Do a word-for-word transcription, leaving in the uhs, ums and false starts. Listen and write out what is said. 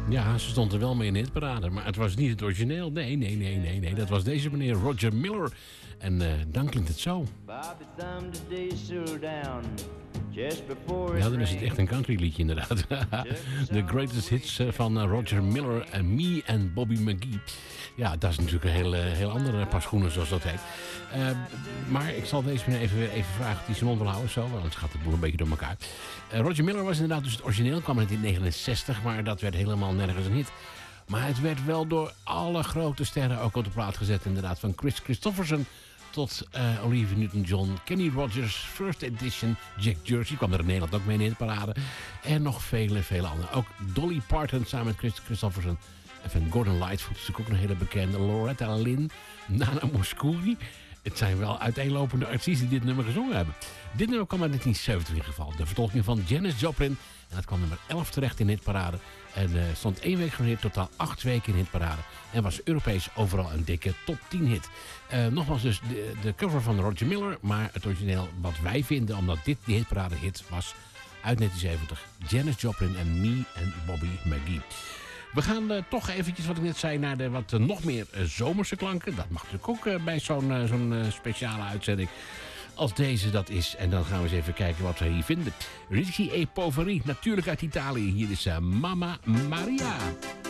Ja, ze stond er wel mee in de hitparade. Maar het was niet het origineel. Nee, nee, nee, nee, nee. Dat was deze meneer Roger Miller. En uh, dan klinkt het zo. Ja, dan is het echt een country liedje inderdaad. The Greatest Hits van Roger Miller en Me en Bobby McGee. Ja, dat is natuurlijk een heel, heel andere paar schoenen zoals dat heet. Uh, maar ik zal deze meneer even, even vragen of hij zijn mond wil houden. Zo, want anders gaat het boel een beetje door elkaar. Uh, Roger Miller was inderdaad dus het origineel. Kwam uit in negentien negenenzestig, maar dat werd helemaal nergens een hit. Maar het werd wel door alle grote sterren ook op de plaat gezet. Inderdaad, van Chris Christofferson tot uh, Olivia Newton-John, Kenny Rogers, First Edition, Jack Jersey kwam er in Nederland ook mee in de hitparade. En nog vele, vele anderen. Ook Dolly Parton samen met Chris Christofferson. En van Gordon Lightfoot is natuurlijk ook een hele bekende. Loretta Lynn, Nana Mouskouri. Het zijn wel uiteenlopende artiesten die dit nummer gezongen hebben. Dit nummer kwam uit negentien zeventig in ieder geval. De vertolking van Janis Joplin. En dat kwam nummer elf terecht in de hitparade. En uh, stond één week genoteerd, totaal acht weken in de hitparade. En was Europees overal een dikke top tien hit. Uh, nogmaals dus de, de cover van Roger Miller. Maar het origineel wat wij vinden, omdat dit de hitparade hit was uit negentien zeventig. Janis Joplin en Me en Bobby McGee. We gaan uh, toch eventjes, wat ik net zei, naar de wat uh, nog meer uh, zomerse klanken. Dat mag natuurlijk ook uh, bij zo'n uh, zo'n uh, speciale uitzending als deze dat is. En dan gaan we eens even kijken wat we hier vinden. Richie e Poveri, natuurlijk uit Italië. Hier is uh, Mamma Maria.